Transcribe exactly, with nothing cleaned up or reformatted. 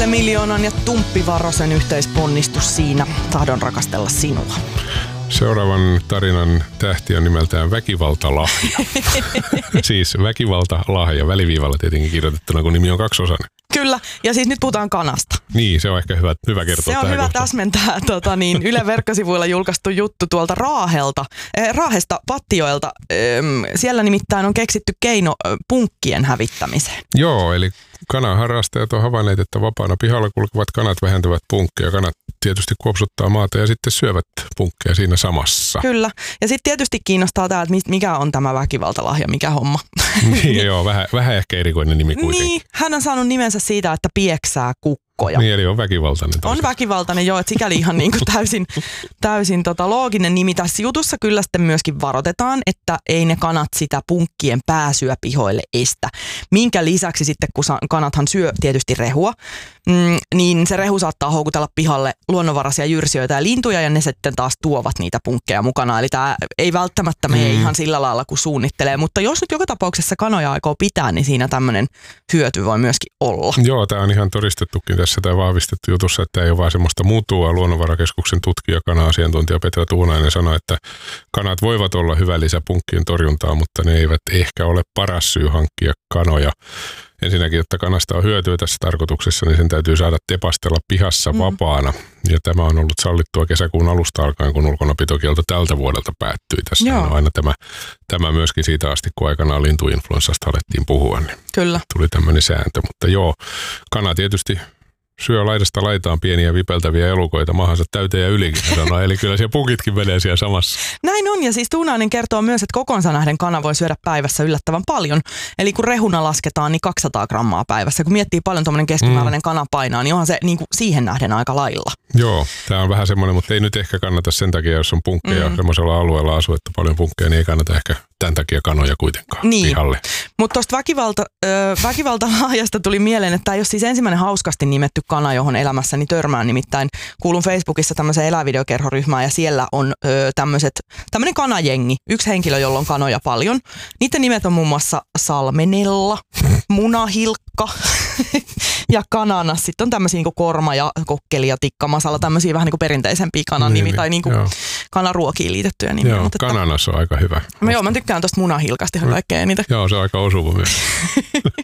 Ville Miljoonan ja Tumppi Varosen yhteisponnistus siinä Tahdon rakastella sinua. Seuraavan tarinan tähti on nimeltään Väkivaltalahja. Siis Väkivaltalahja, väliviivalla tietenkin kirjoitettuna, kun nimi on kaksiosainen. Kyllä, ja siis nyt puhutaan kanasta. Niin, se on ehkä hyvä, hyvä kertoa Se on tähän hyvä kohtaan. täsmentää tota niin, Yle verkkosivuilla julkaistu juttu tuolta Raahelta, äh, Raahesta Pattijoelta. Ähm, siellä nimittäin on keksitty keino äh, punkkien hävittämiseen. Joo, eli kanaharrastajat on havainneet, että vapaana pihalla kulkevat kanat vähentävät punkkeja. Kanat tietysti kuopsuttaa maata ja sitten syövät punkkeja siinä samassa. Kyllä, ja sitten tietysti kiinnostaa tämä, että mikä on tämä Väkivaltalahja, mikä homma. Niin, joo, vähän, vähän ehkä erikoinen nimi kuitenkin. Niin, hän on saanut nimensä siitä, että pieksää kukkoja. Niin, eli on väkivaltainen. On väkivaltainen, joo, että sikäli ihan niin kuin täysin, täysin tota looginen nimi. Tässä jutussa kyllä sitten myöskin varoitetaan, että ei ne kanat sitä punkkien pääsyä pihoille estä. Minkä lisäksi sitten, kun kanathan syö tietysti rehua, mm, niin se rehu saattaa houkutella pihalle luonnonvaraisia jyrsijöitä ja lintuja, ja ne sitten taas tuovat niitä punkkeja mukana. Eli tämä ei välttämättä mene mm. ihan sillä lailla, kun suunnittelee, mutta jos nyt joka tapauksessa kanoja aikoo pitää, niin siinä tämmöinen hyöty voi myöskin olla. Joo, tämä on ihan todistettukin tässä tai vahvistettu jutussa, että ei ole vaan semmoista mutua. Luonnonvarakeskuksen tutkija, kana-asiantuntija Petra Tuunainen sanoi, että kanat voivat olla hyvä lisä punkkien torjuntaa, mutta ne eivät ehkä ole paras syy hankkia kanoja. Ensinnäkin, että kanasta on hyötyä tässä tarkoituksessa, niin sen täytyy saada tepastella pihassa mm. vapaana. Ja tämä on ollut sallittua kesäkuun alusta alkaen, kun ulkonapitokielto tältä vuodelta päättyi. Tässä on aina tämä, tämä myöskin siitä asti, kun aikanaan lintuinfluenssasta alettiin puhua. Niin Kyllä. Tuli tämmöinen sääntö, mutta joo, kana tietysti syö laidasta laitaan pieniä vipeltäviä elukoita mahansa täyteen ja ylikin, sanoo. Eli kyllä siellä punkitkin menee siellä samassa. Näin on, ja siis Tuunainen kertoo myös, että kokonsa nähden kana voi syödä päivässä yllättävän paljon. Eli kun rehuna lasketaan, niin kaksisataa grammaa päivässä. Kun miettii paljon tuommoinen keskimääräinen mm. kana painaa, niin onhan se niin kuin siihen nähden aika lailla. Joo, tämä on vähän semmoinen, mutta ei nyt ehkä kannata sen takia, jos on punkkeja mm. semmoisella alueella asuu, että paljon punkkeja, niin ei kannata ehkä tämän takia kanoja kuitenkaan niin. pihalle. Mutta tuosta väkivalta, äh, väkivaltalahjasta tuli mieleen, että tämä ei ole siis ensimmäinen hauskasti nimetty kana, johon elämässäni törmään. Nimittäin kuulun Facebookissa tämmöiseen elävideokerhoryhmään ja siellä on äh, tämmöiset, tämmöinen kanajengi. Yksi henkilö, jolla on kanoja paljon. Niiden nimet on muun muassa Salmenella, Munahilkka ja Kananas. Sitten on tämmöisiä niin kuin Korma ja Kokkeli ja Tikkamasala, tämmöisiä vähän niin kuin perinteisempiä kanan nimi niin, tai niin kuin kanaruokiin liitettyjä nimiä. Joo, mutta Kananas on aika hyvä. Mä, joo, mä tykkään tosta Munahilkasta ihan kaikkein eniten. Joo, se on aika osuva myös.